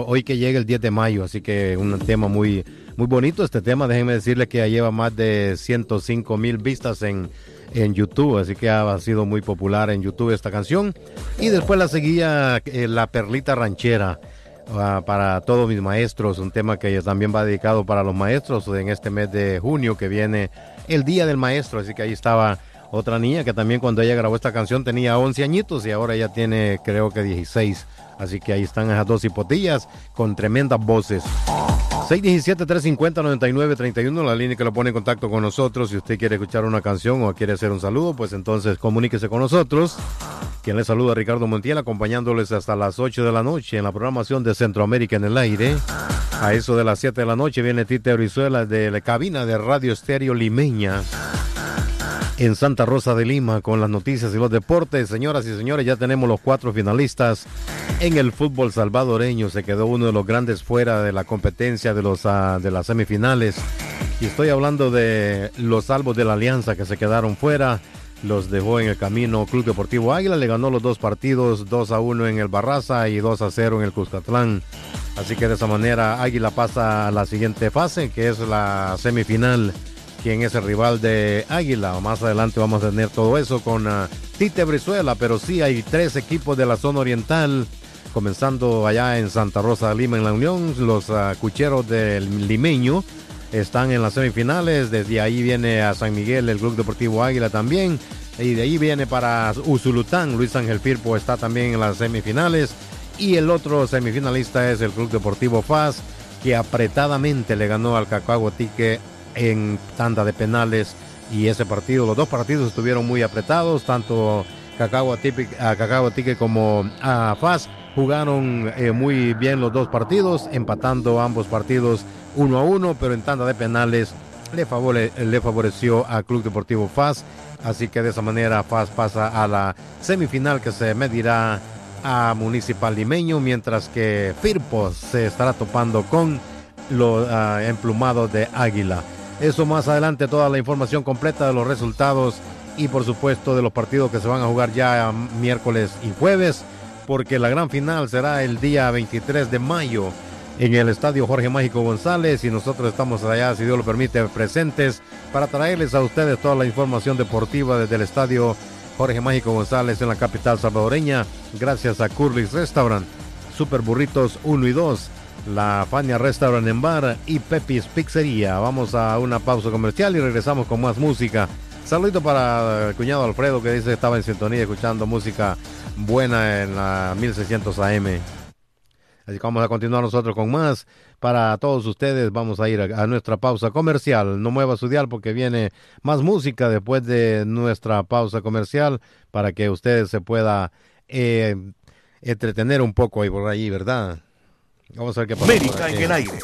hoy que llega el 10 de mayo, así que un tema muy, muy bonito este tema. Déjenme decirle que ya lleva más de 105,000 vistas en YouTube, así que ha sido muy popular en YouTube esta canción. Y después la seguía La Perlita Ranchera, para todos mis maestros, un tema que también va dedicado para los maestros en este mes de junio que viene el Día del Maestro, así que ahí estaba otra niña que también cuando ella grabó esta canción tenía 11 añitos y ahora ya tiene creo que 16, así que ahí están esas dos hipotillas con tremendas voces. 617-350-9931, la línea que lo pone en contacto con nosotros. Si usted quiere escuchar una canción o quiere hacer un saludo, pues entonces comuníquese con nosotros. Quien les saluda, Ricardo Montiel, acompañándoles hasta las 8 de la noche en la programación de Centroamérica en el aire. A eso de las 7 de la noche viene Tite Brizuela de la cabina de Radio Estéreo Limeña en Santa Rosa de Lima con las noticias y los deportes. Señoras y señores, ya tenemos los 4 finalistas en el fútbol salvadoreño. Se quedó uno de los grandes fuera de la competencia de las semifinales. Y estoy hablando de los Salvos de la Alianza que se quedaron fuera. Los dejó en el camino Club Deportivo Águila. Le ganó los 2 partidos, 2-1 en el Barraza y 2-0 en el Cuscatlán. Así que de esa manera Águila pasa a la siguiente fase, que es la semifinal. Quién es el rival de Águila. Más adelante vamos a tener todo eso con Tite Brizuela, pero sí hay 3 equipos de la zona oriental, comenzando allá en Santa Rosa de Lima en la Unión. Los Cucheros del Limeño están en las semifinales. Desde ahí viene a San Miguel el Club Deportivo Águila también, y de ahí viene para Usulután. Luis Ángel Firpo está también en las semifinales, y el otro semifinalista es el Club Deportivo FAS, que apretadamente le ganó al Cacahuatique en tanda de penales, y ese partido, los 2 partidos estuvieron muy apretados. Tanto Cacahuatique como FAS jugaron muy bien los 2 partidos, empatando ambos partidos 1-1, pero en tanda de penales le favoreció a Club Deportivo FAS, así que de esa manera FAS pasa a la semifinal, que se medirá a Municipal Limeño, mientras que Firpo se estará topando con los emplumados de Águila. Eso más adelante, toda la información completa de los resultados y por supuesto de los partidos que se van a jugar ya miércoles y jueves, porque la gran final será el día 23 de mayo en el Estadio Jorge Mágico González, y nosotros estamos allá, si Dios lo permite, presentes para traerles a ustedes toda la información deportiva desde el Estadio Jorge Mágico González en la capital salvadoreña, gracias a Curly's Restaurant, Super Burritos 1 y 2, la Fania Restaurant en Bar y Pepis Pizzería. Vamos a una pausa comercial y regresamos con más música. Saludito para el cuñado Alfredo, que dice que estaba en sintonía escuchando música buena en la 1600 AM. Así que vamos a continuar nosotros con más para todos ustedes. Vamos a ir a nuestra pausa comercial. No mueva su dial porque viene más música después de nuestra pausa comercial, para que ustedes se pueda entretener un poco ahí por allí, ¿verdad? Vamos a ver qué pasa. América en el aire.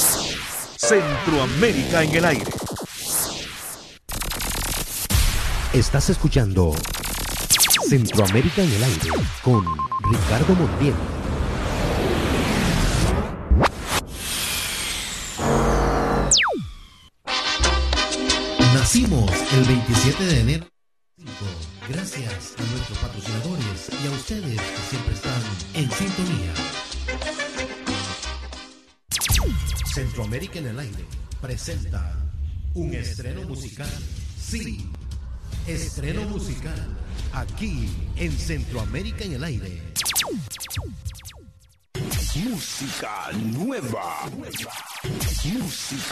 Centroamérica en el aire. Estás escuchando Centroamérica en el aire con Ricardo Montiel. Nacimos el 27 de enero. Gracias a nuestros patrocinadores y a ustedes que siempre están en sintonía. Centroamérica en el aire presenta un estreno musical. Sí, estreno musical aquí en Centroamérica en el aire. Música nueva. Música